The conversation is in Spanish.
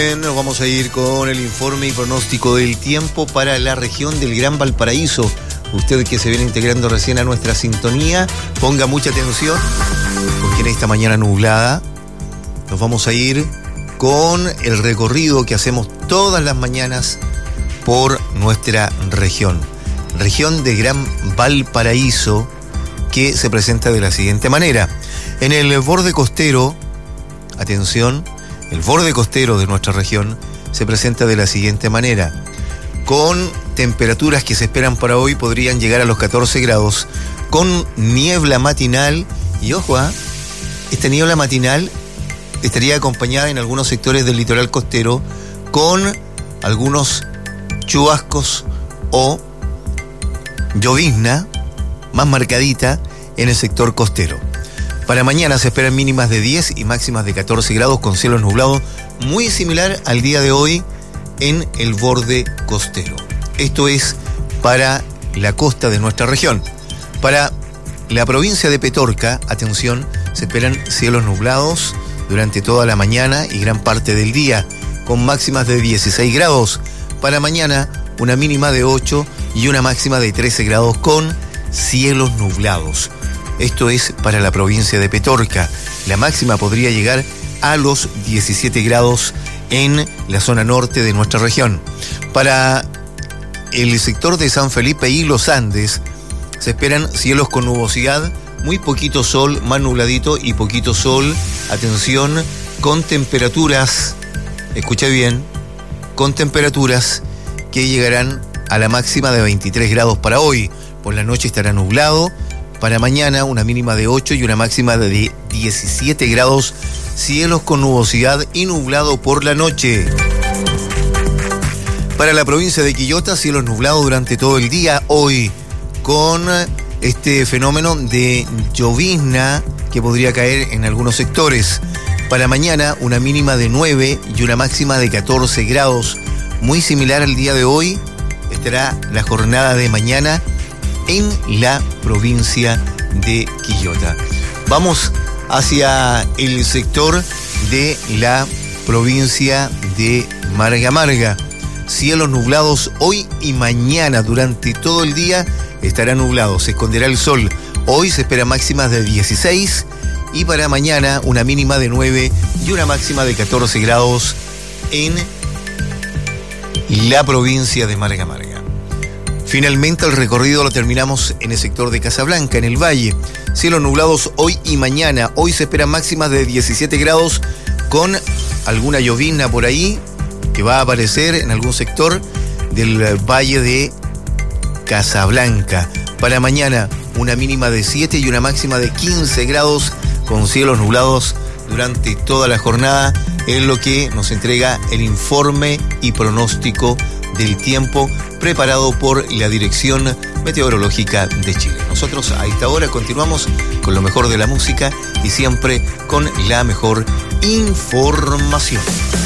Nos vamos a ir con el informe y pronóstico del tiempo para la región del Gran Valparaíso. Usted que se viene integrando recién a nuestra sintonía, ponga mucha atención, porque en esta mañana nublada nos vamos a ir con el recorrido que hacemos todas las mañanas por nuestra región. Región de Gran Valparaíso, que se presenta de la siguiente manera. En el borde costero, atención, el borde costero de nuestra región se presenta de la siguiente manera. Con temperaturas que se esperan para hoy podrían llegar a los 14 grados, con niebla matinal, y ojo, esta niebla matinal estaría acompañada en algunos sectores del litoral costero con algunos chubascos o llovizna más marcadita en el sector costero. Para mañana se esperan mínimas de 10 y máximas de 14 grados con cielos nublados, muy similar al día de hoy en el borde costero. Esto es para la costa de nuestra región. Para la provincia de Petorca, atención, se esperan cielos nublados durante toda la mañana y gran parte del día, con máximas de 16 grados. Para mañana, una mínima de 8 y una máxima de 13 grados con cielos nublados. Esto es para la provincia de Petorca. La máxima podría llegar a los 17 grados en la zona norte de nuestra región. Para el sector de San Felipe y los Andes, se esperan cielos con nubosidad, muy poquito sol, más nubladito y poquito sol. Atención, con temperaturas, escucha bien, con temperaturas que llegarán a la máxima de 23 grados para hoy. Por la noche estará nublado. Para mañana una mínima de 8 y una máxima de 17 grados, cielos con nubosidad y nublado por la noche. Para la provincia de Quillota, cielos nublados durante todo el día hoy, con este fenómeno de llovizna que podría caer en algunos sectores. Para mañana una mínima de 9 y una máxima de 14 grados, muy similar al día de hoy. Estará la jornada de mañana en la provincia de Quillota. Vamos hacia el sector de la provincia de Marga Marga. Cielos nublados hoy y mañana. Durante todo el día estará nublado, se esconderá el sol. Hoy se espera máximas de 16 y para mañana una mínima de 9 y una máxima de 14 grados en la provincia de Marga Marga. Finalmente el recorrido lo terminamos en el sector de Casablanca, en el Valle. Cielos nublados hoy y mañana. Hoy se esperan máximas de 17 grados con alguna llovizna por ahí que va a aparecer en algún sector del Valle de Casablanca. Para mañana una mínima de 7 y una máxima de 15 grados con cielos nublados durante toda la jornada. Es lo que nos entrega el informe y pronóstico del tiempo preparado por la Dirección Meteorológica de Chile. Nosotros a esta hora continuamos con lo mejor de la música y siempre con la mejor información.